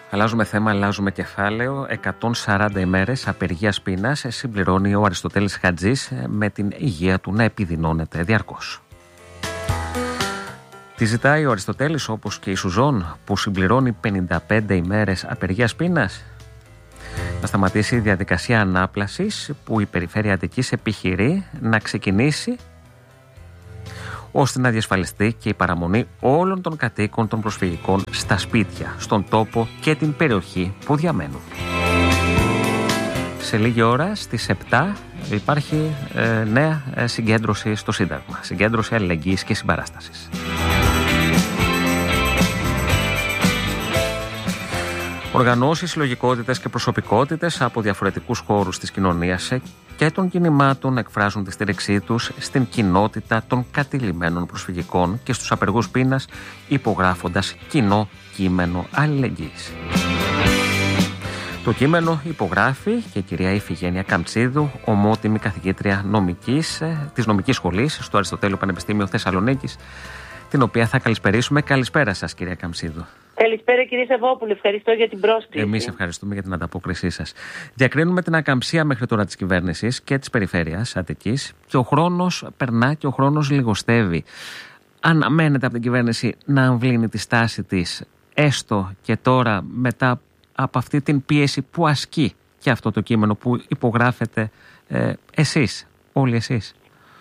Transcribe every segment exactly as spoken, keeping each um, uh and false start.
Αλλάζουμε θέμα, αλλάζουμε κεφάλαιο. εκατόν σαράντα ημέρες απεργίας πείνας συμπληρώνει ο Αριστοτέλης Χατζής, με την υγεία του να επιδεινώνεται διαρκώς. Τι ζητάει ο Αριστοτέλης, όπως και η Σουζόν, που συμπληρώνει πενήντα πέντε ημέρες απεργίας πείνας? Να σταματήσει η διαδικασία ανάπλασης που η Περιφέρεια Αττικής επιχειρεί να ξεκινήσει, ώστε να διασφαλιστεί και η παραμονή όλων των κατοίκων των προσφυγικών στα σπίτια, στον τόπο και την περιοχή που διαμένουν. Σε λίγη ώρα, στις επτά, υπάρχει ε, νέα ε, συγκέντρωση στο Σύνταγμα. Συγκέντρωση αλληλεγγύης και συμπαράστασης. Οργανώσεις, συλλογικότητες και προσωπικότητες από διαφορετικούς χώρους της κοινωνίας και των κινημάτων εκφράζουν τη στήριξή τους στην κοινότητα των κατηλημμένων προσφυγικών και στους απεργούς πείνας, υπογράφοντας κοινό κείμενο αλληλεγγύης. Το κείμενο υπογράφει και η κυρία Ιφηγένεια Καμψίδου, ομότιμη καθηγήτρια νομικής, της νομικής σχολής στο Αριστοτέλειο Πανεπιστήμιο Θεσσαλονίκης, την οποία θα καλησπερίσουμε. Καλησπέρα σας, κυρία Καμψίδου. Καλησπέρα, κύριε Σαββόπουλε. Ευχαριστώ για την πρόσκληση. Εμείς ευχαριστούμε για την ανταπόκρισή σας. Διακρίνουμε την ακαμψία μέχρι τώρα της κυβέρνησης και της Περιφέρειας Αττικής και ο χρόνος περνά και ο χρόνος λιγοστεύει. Αναμένεται από την κυβέρνηση να αμβλύνει τη στάση της, έστω και τώρα, μετά από αυτή την πίεση που ασκεί και αυτό το κείμενο που υπογράφετε ε, εσείς, όλοι εσείς?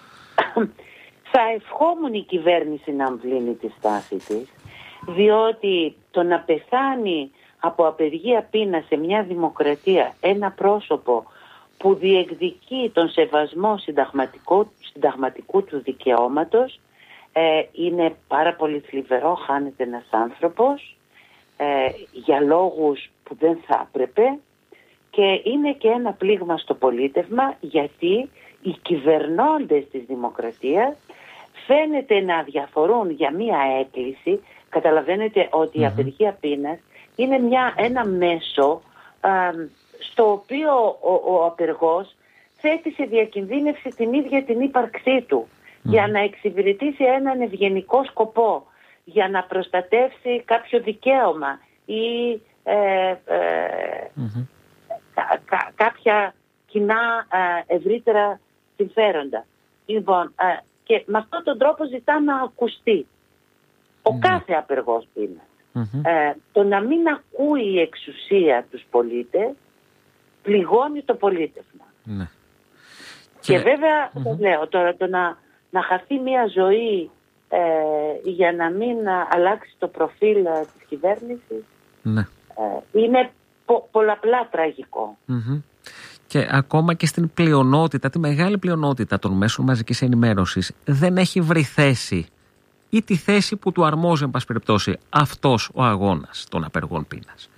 Θα ευχόμουν η κυβέρνηση να αμβλύνει τη στάση της, διότι το να πεθάνει από απεργία πείνα σε μια δημοκρατία ένα πρόσωπο που διεκδικεί τον σεβασμό συνταγματικού, συνταγματικού του δικαιώματος ε, είναι πάρα πολύ θλιβερό. Χάνεται ένας άνθρωπος ε, για λόγους που δεν θα έπρεπε, και είναι και ένα πλήγμα στο πολίτευμα, γιατί οι κυβερνώντες της δημοκρατίας φαίνεται να διαφορούν για μία έκκληση. Καταλαβαίνετε ότι mm-hmm. η απεργία πείνας είναι μια, ένα μέσο α, στο οποίο ο, ο απεργός θέτει σε διακινδύνευση την ίδια την ύπαρξή του mm-hmm. για να εξυπηρετήσει έναν ευγενικό σκοπό, για να προστατεύσει κάποιο δικαίωμα ή ε, ε, mm-hmm. κα, κα, κάποια κοινά ε, ευρύτερα συμφέροντα. Λοιπόν, ε, και με αυτόν τον τρόπο ζητά να ακουστεί ο mm. κάθε απεργός πείνας. Mm-hmm. Ε, το να μην ακούει η εξουσία τους πολίτες πληγώνει το πολίτευμα. Mm. Και, και βέβαια, mm-hmm. το λέω τώρα, το να, να χαθεί μια ζωή ε, για να μην α, αλλάξει το προφίλ α, της κυβέρνησης mm. ε, είναι πο, πολλαπλά τραγικό. Mm-hmm. Και ακόμα και στην πλειονότητα, τη μεγάλη πλειονότητα των μέσων μαζικής ενημέρωσης, δεν έχει βρει θέση ή τη θέση που του αρμόζει, εν πάση περιπτώσει, αυτός ο αγώνας των απεργών πείνας.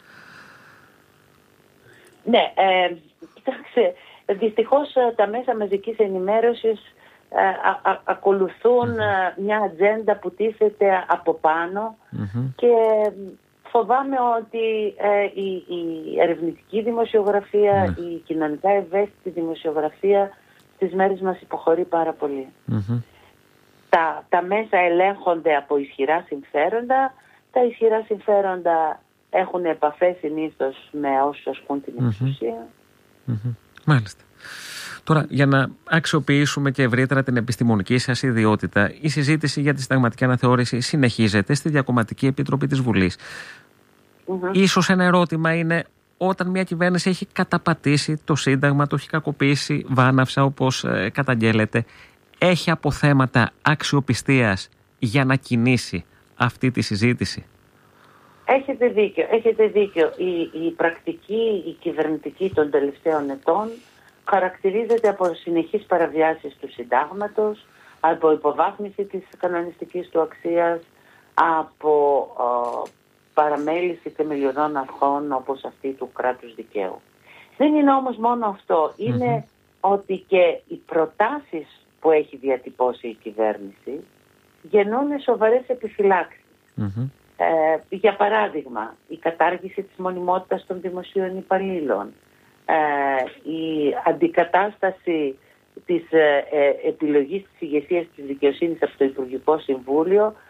Ναι, ε, κοιτάξτε, δυστυχώς τα μέσα μαζικής ενημέρωσης ε, α, α, ακολουθούν mm-hmm. μια ατζέντα που τίθεται από πάνω mm-hmm. και φοβάμαι ότι ε, η, η ερευνητική δημοσιογραφία, mm-hmm. η κοινωνικά ευαίσθητη δημοσιογραφία στις μέρες μας υποχωρεί πάρα πολύ. Mm-hmm. Τα, τα μέσα ελέγχονται από ισχυρά συμφέροντα. Τα ισχυρά συμφέροντα έχουν επαφές συνήθως με όσους ασκούν την εξουσία. Mm-hmm. Mm-hmm. Μάλιστα. Τώρα, για να αξιοποιήσουμε και ευρύτερα την επιστημονική σας ιδιότητα, η συζήτηση για τη συνταγματική αναθεώρηση συνεχίζεται στη Διακομματική Επιτροπή της Βουλής. Mm-hmm. Ίσως ένα ερώτημα είναι, όταν μια κυβέρνηση έχει καταπατήσει το Σύνταγμα, το έχει κακοποιήσει βάναυσα όπως ε, καταγγέλλεται, έχει αποθέματα αξιοπιστίας για να κινήσει αυτή τη συζήτηση? Έχετε δίκιο, έχετε δίκιο. Η, η πρακτική, η κυβερνητική των τελευταίων ετών χαρακτηρίζεται από συνεχείς παραβιάσεις του Συντάγματος, από υποβάθμιση της κανονιστικής του αξίας, από ε, παραμέληση θεμελιωδών αρχών όπως αυτή του κράτους δικαίου. Δεν είναι όμως μόνο αυτό. Είναι mm-hmm. ότι και οι προτάσεις που έχει διατυπώσει η κυβέρνηση γεννούν σοβαρές επιφυλάξεις. Mm-hmm. Ε, για παράδειγμα, η κατάργηση της μονιμότητας των δημοσίων υπαλλήλων, ε, η αντικατάσταση της ε, ε, επιλογής της ηγεσίας της δικαιοσύνης από το Υπουργικό Συμβούλιο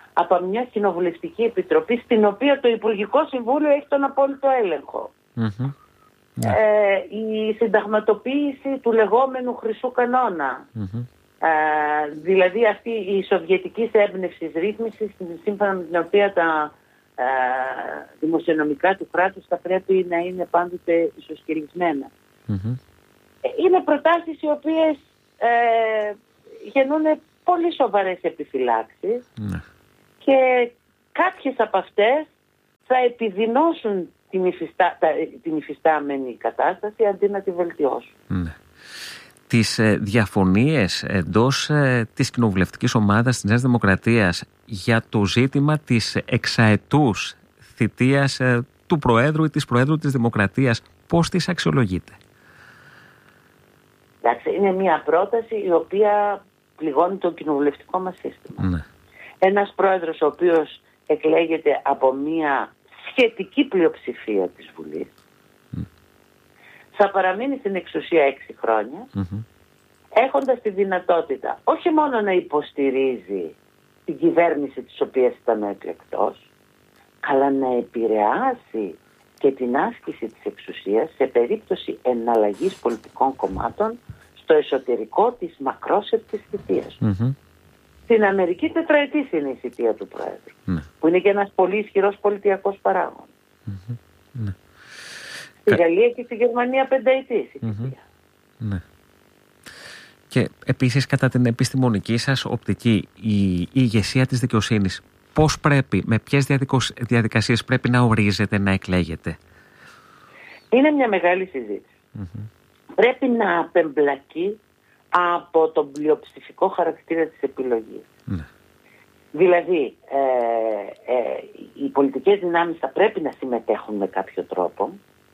από μια κοινοβουλευτική επιτροπή στην οποία το Υπουργικό Συμβούλιο έχει τον απόλυτο έλεγχο. Mm-hmm. Ε, η συνταγματοποίηση του λεγόμενου χρυσού κανόνα. Mm-hmm. Ε, δηλαδή αυτή η σοβιετική έμπνευση ρύθμιση, σύμφωνα με την οποία τα ε, δημοσιονομικά του κράτους θα πρέπει να είναι πάντοτε ισοσκελισμένα. Mm-hmm. Ε, είναι προτάσεις οι οποίες ε, γεννούν πολύ σοβαρές επιφυλάξεις mm-hmm. και κάποιες από αυτές θα επιδεινώσουν την, υφιστά, την υφιστάμενη κατάσταση αντί να τη βελτιώσουν. Mm-hmm. Τις ε, διαφωνίες εντός ε, της κοινοβουλευτικής ομάδας της Νέας Δημοκρατίας για το ζήτημα της εξαετούς θητείας ε, του Προέδρου ή της Προέδρου της Δημοκρατίας, πώς τις αξιολογείτε? Εντάξει, είναι μια πρόταση η οποία πληγώνει το κοινοβουλευτικό μας σύστημα. Ναι. Ένας πρόεδρος ο οποίος εκλέγεται από μια σχετική πλειοψηφία της Βουλής mm. θα παραμείνει στην εξουσία έξι χρόνια mm-hmm. έχοντας τη δυνατότητα όχι μόνο να υποστηρίζει την κυβέρνηση της οποίας ήταν εκλεκτός, αλλά να επηρεάσει και την άσκηση της εξουσίας σε περίπτωση εναλλαγής πολιτικών κομμάτων στο εσωτερικό της μακρόσεπτης θητείας. Mm-hmm. Στην Αμερική τετραετής είναι η θητεία του Πρόεδρου, mm. που είναι και ένας πολύ ισχυρός πολιτιακός παράγων. Mm-hmm. Mm-hmm. Στη Γαλλία και στη Γερμανία πενταετής η θητεία. Mm-hmm. Ναι. Και επίσης, κατά την επιστημονική σας οπτική, η, η ηγεσία της δικαιοσύνης πώς πρέπει, με ποιες διαδικασίες πρέπει να ορίζεται, να εκλέγεται? Είναι μια μεγάλη συζήτηση. Mm-hmm. Πρέπει να απεμπλακεί από τον πλειοψηφικό χαρακτήρα της επιλογής. Mm-hmm. Δηλαδή, ε, ε, οι πολιτικές δυνάμεις θα πρέπει να συμμετέχουν με κάποιο τρόπο,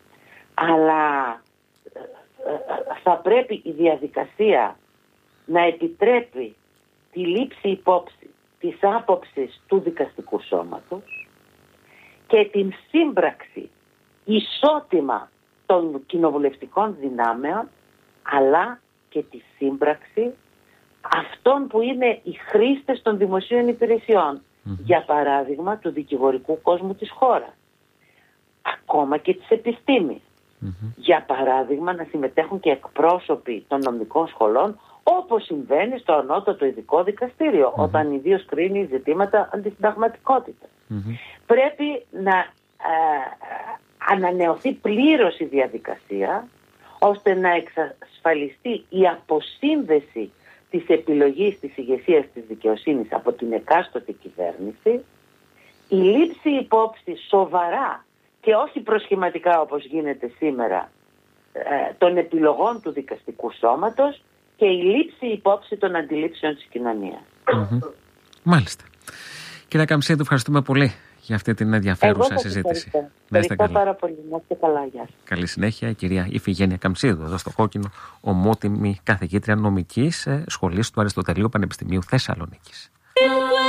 αλλά ε, ε, θα πρέπει η διαδικασία να επιτρέπει τη λήψη υπόψη της άποψης του δικαστικού σώματος και την σύμπραξη ισότιμα των κοινοβουλευτικών δυνάμεων, αλλά και τη σύμπραξη αυτών που είναι οι χρήστες των δημοσίων υπηρεσιών, mm-hmm. για παράδειγμα του δικηγορικού κόσμου της χώρας, ακόμα και της επιστήμης. Mm-hmm. Για παράδειγμα να συμμετέχουν και εκπρόσωποι των νομικών σχολών, όπως συμβαίνει στο ανώτατο ειδικό δικαστήριο, mm-hmm. όταν ιδίως κρίνει ζητήματα αντισυνταγματικότητας. Mm-hmm. Πρέπει να ε, ανανεωθεί πλήρως η διαδικασία, ώστε να εξασφαλιστεί η αποσύνδεση της επιλογής της ηγεσίας της δικαιοσύνης από την εκάστοτε κυβέρνηση, η λήψη υπόψη σοβαρά και όχι προσχηματικά όπως γίνεται σήμερα ε, των επιλογών του δικαστικού σώματος και η λήψη υπόψη των αντιλήψεων της κοινωνίας. Mm-hmm. Μάλιστα. Κυρία Καμψίδου, ευχαριστούμε πολύ για αυτή την ενδιαφέρουσα συζήτηση. Να είστε καλά. Πάρα πολύ. Να είστε καλά. Γεια σας. Καλή συνέχεια, η κυρία Ιφηγένεια Καμψίδου, εδώ στο Κόκκινο, ομότιμη καθηγήτρια νομικής σχολής του Αριστοτελείου Πανεπιστημίου Θεσσαλονίκης.